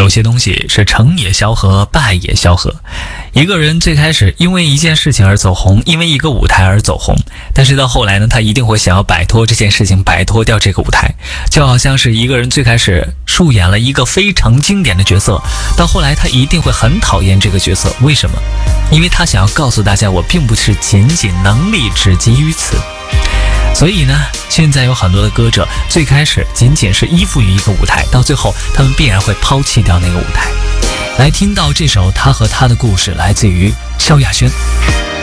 些东西是成也萧何，败也萧何。一个人最开始因为一件事情而走红，因为一个舞台而走红，但是到后来呢，他一定会想要摆脱这件事情，摆脱掉这个舞台。就好像是一个人最开始饰演了一个非常经典的角色，到后来他一定会很讨厌这个角色。为什么？因为他想要告诉大家，我并不是仅仅能力只基于此。所以呢，现在有很多的歌者最开始仅仅是依附于一个舞台，到最后他们必然会抛弃掉那个舞台。来听到这首他和他的故事，来自于萧亚轩。